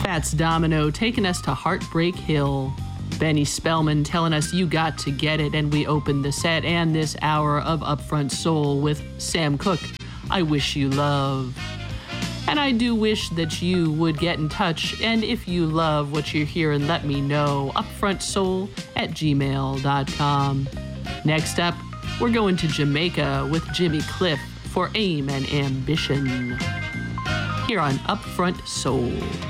Fats Domino taking us to Heartbreak Hill. Benny Spellman telling us you got to get it, and we opened the set and this hour of Upfront Soul with Sam Cooke, I Wish You Love. And I do wish that you would get in touch, and if you love what you're hearing, let me know. upfrontsoul@gmail.com. Next up, we're going to Jamaica with Jimmy Cliff for Aim and Ambition. Here on Upfront Soul.